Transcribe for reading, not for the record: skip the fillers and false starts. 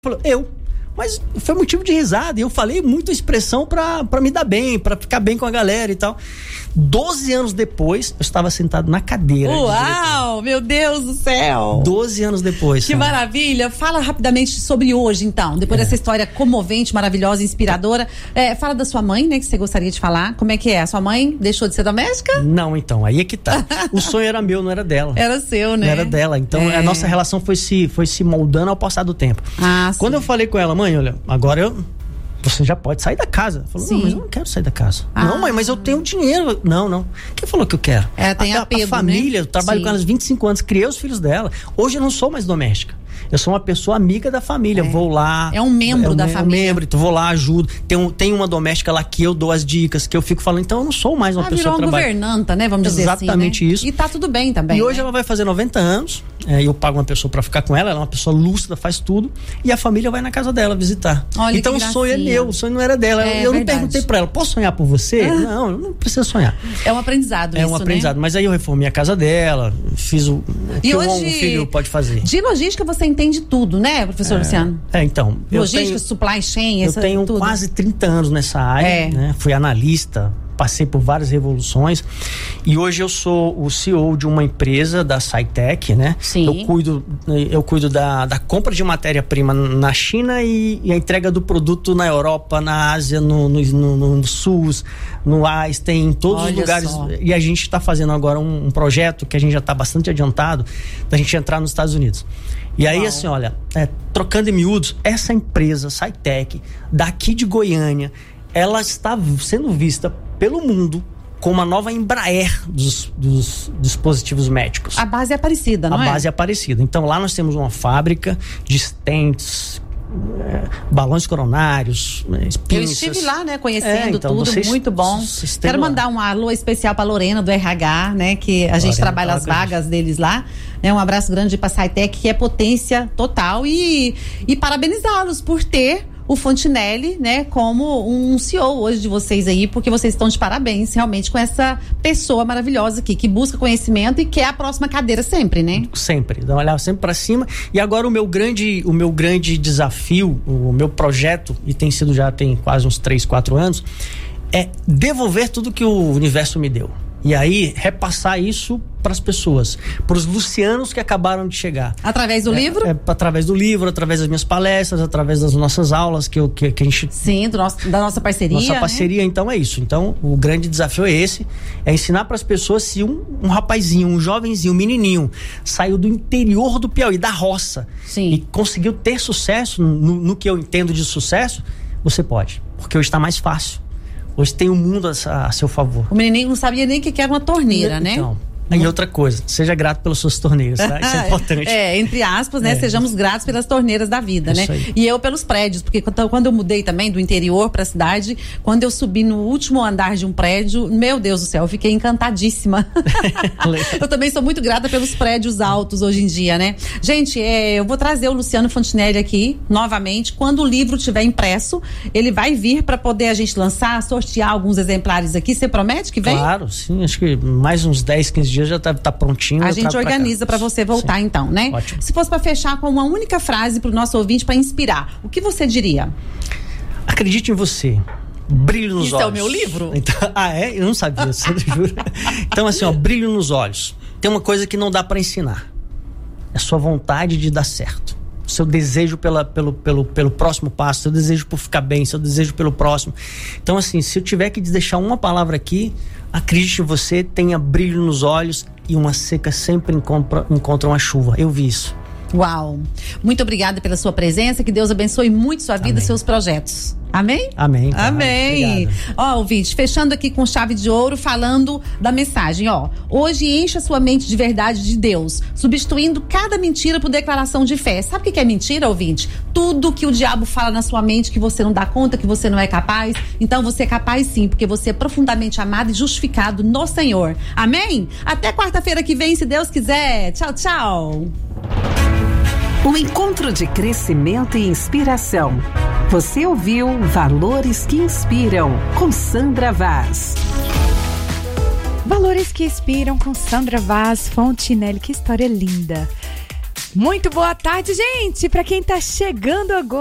Falou, mas foi motivo de risada, e eu falei muita expressão pra me dar bem, pra ficar bem com a galera e tal. 12 anos depois, eu estava sentado na cadeira. Uau, meu Deus do céu! 12 anos depois. Que maravilha! Fala rapidamente sobre hoje, então, depois dessa história comovente, maravilhosa, inspiradora. Fala da sua mãe, né, que você gostaria de falar. Como é que é? A sua mãe deixou de ser doméstica? Não, então, aí é que tá. O sonho era meu, não era dela. Era seu, né? Não era dela. Então, a nossa relação foi se moldando ao passar do tempo. Quando eu falei com ela, mãe, olha, agora você já pode sair da casa. Falou, não, mas eu não quero sair da casa. Não, mãe, mas eu tenho dinheiro. Não. Quem falou que eu quero? Tem apego, a família, né? Eu trabalho com ela há 25 anos, criei os filhos dela. Hoje eu não sou mais doméstica. Eu sou uma pessoa amiga da família. Vou lá. É um membro da família. Então vou lá, ajudo. Tem uma doméstica lá que eu dou as dicas, que eu fico falando. Então eu não sou mais uma pessoa que trabalha. Virou uma governanta, né? Vamos dizer assim. Exatamente isso. E tá tudo bem também. E hoje ela vai fazer 90 anos. Eu pago uma pessoa pra ficar com ela. Ela é uma pessoa lúcida, faz tudo. E a família vai na casa dela visitar. Olha, então o sonho é meu, o sonho não era dela. Eu não perguntei pra ela, posso sonhar por você? Não precisa sonhar. É um aprendizado isso, É um aprendizado. Mas aí eu reformei a casa dela, fiz o que um filho pode fazer. De logística você entende tudo, né, professor Luciano? Então. Logística, supply chain, eu tenho tudo. Quase 30 anos nessa área, né? Fui analista, passei por várias revoluções e hoje eu sou o CEO de uma empresa da SciTech, né? Sim. Eu cuido da compra de matéria-prima na China e a entrega do produto na Europa, na Ásia, no SUS, no Einstein, em todos os lugares. E a gente está fazendo agora um projeto que a gente já está bastante adiantado da gente entrar nos Estados Unidos. E aí, assim, olha, trocando em miúdos, essa empresa, SciTech, daqui de Goiânia, ela está sendo vista pelo mundo como uma nova Embraer dos dispositivos médicos. A base é parecida, não é? A base é parecida. Então, lá nós temos uma fábrica de stents, balões coronários, pinças. Eu estive lá, né, conhecendo tudo, muito bom. Quero mandar um alô especial para Lorena do RH, né, que a gente trabalha as vagas deles lá. Um abraço grande para a SciTech, que é potência total, e parabenizá-los por ter o Fontinelli, né, como um CEO hoje de vocês aí, porque vocês estão de parabéns realmente com essa pessoa maravilhosa aqui, que busca conhecimento e quer a próxima cadeira sempre, né? Sempre, dá uma olhada sempre para cima. E agora o meu grande desafio, o meu projeto, e tem quase uns 3, 4 anos, é devolver tudo que o universo me deu. E aí, repassar isso para as pessoas, para os lucianos que acabaram de chegar. Através do livro? Através do livro, através das minhas palestras, através das nossas aulas que a gente... Sim, da nossa parceria. Nossa parceria, né? Então é isso. Então, o grande desafio é esse, é ensinar para as pessoas se um rapazinho, um jovenzinho, um menininho saiu do interior do Piauí, da roça, sim, e conseguiu ter sucesso no que eu entendo de sucesso, você pode, porque hoje está mais fácil. Hoje tem o mundo a seu favor. O menininho não sabia nem que era uma torneira, né? Então, e outra coisa, seja grato pelas suas torneiras, tá? Isso é importante. Entre aspas, né? Sejamos gratos pelas torneiras da vida, né? Aí. E eu pelos prédios, porque quando eu mudei também do interior pra cidade, quando eu subi no último andar de um prédio, meu Deus do céu, eu fiquei encantadíssima. Eu também sou muito grata pelos prédios altos hoje em dia, né? Gente, eu vou trazer o Luciano Fontinelli aqui, novamente, quando o livro estiver impresso, ele vai vir pra poder a gente lançar, sortear alguns exemplares aqui. Você promete que vem? Claro, sim, acho que mais uns 10, 15 dias já tá prontinho. A gente organiza para você voltar, sim, então, né? Ótimo. Se fosse para fechar com uma única frase pro nosso ouvinte para inspirar, o que você diria? Acredite em você. Brilho nos olhos. Isso é o meu livro? Então, eu não sabia, você juro. Então, assim, brilho nos olhos. Tem uma coisa que não dá para ensinar. É a sua vontade de dar certo. O seu desejo pelo próximo passo, seu desejo por ficar bem, seu desejo pelo próximo. Então, assim, se eu tiver que deixar uma palavra aqui, acredite em você, tenha brilho nos olhos, e uma seca sempre encontra uma chuva. Eu vi isso. Uau! Muito obrigada pela sua presença, que Deus abençoe muito sua vida e seus projetos. Amém? Amém. Claro. Amém. Ó, ouvinte, fechando aqui com chave de ouro, falando da mensagem, ó. Hoje encha sua mente de verdade de Deus, substituindo cada mentira por declaração de fé. Sabe o que é mentira, ouvinte? Tudo que o diabo fala na sua mente que você não dá conta, que você não é capaz. Então você é capaz sim, porque você é profundamente amado e justificado no Senhor. Amém? Até quarta-feira que vem, se Deus quiser. Tchau, tchau. Um encontro de crescimento e inspiração. Você ouviu Valores que Inspiram, com Sandra Vaz. Valores que Inspiram, com Sandra Vaz Fontinelli. Que história linda. Muito boa tarde, gente. Para quem tá chegando agora.